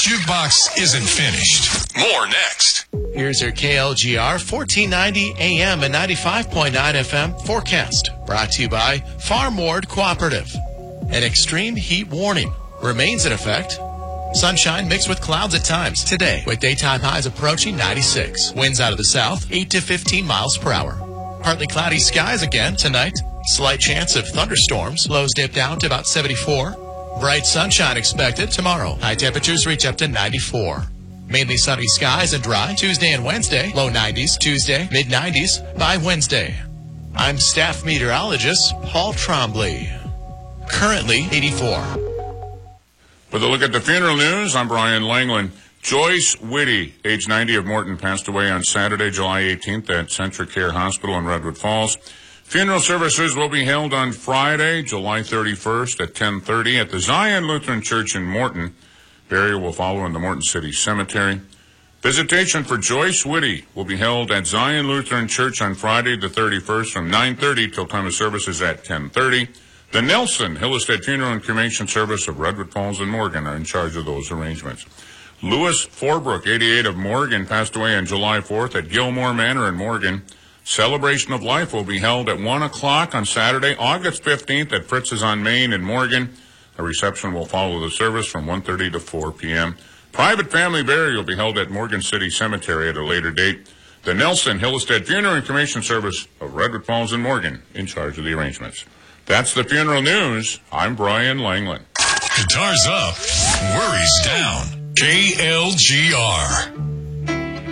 Jukebox isn't finished. More next. Here's your KLGR 1490 AM and 95.9 FM forecast. Brought to you by Farm Ward Cooperative. An extreme heat warning remains in effect. Sunshine mixed with clouds at times today, with daytime highs approaching 96. Winds out of the south, 8 to 15 miles per hour. Partly cloudy skies again tonight. Slight chance of thunderstorms. Lows dip down to about 74. Bright sunshine expected tomorrow. High temperatures reach up to 94. Mainly sunny skies and dry Tuesday and Wednesday. Low 90s Tuesday, mid 90s by Wednesday. I'm staff meteorologist Paul Trombley. Currently 84. With a look at the funeral news, I'm Brian Langland. Joyce Whitty, age 90 of Morton, passed away on Saturday, July 18th at Centricare Hospital in Redwood Falls. Funeral services will be held on Friday, July 31st at 10:30 at the Zion Lutheran Church in Morton. Burial will follow in the Morton City Cemetery. Visitation for Joyce Whitty will be held at Zion Lutheran Church on Friday the 31st from 9:30 till time of services at 10:30. The Nelson Hillestead Funeral and Cremation Service of Redwood Falls and Morgan are in charge of those arrangements. Louis Forbrook, 88 of Morgan, passed away on July 4th at Gilmore Manor in Morgan. Celebration of Life will be held at 1 o'clock on Saturday, August 15th at Fritz's on Main in Morgan. A reception will follow the service from 1:30 to 4 p.m. Private family burial will be held at Morgan City Cemetery at a later date. The Nelson Hillestead Funeral and Cremation Service of Redwood Falls and Morgan in charge of the arrangements. That's the funeral news. I'm Brian Langland. Guitars up, worries down. KLGR.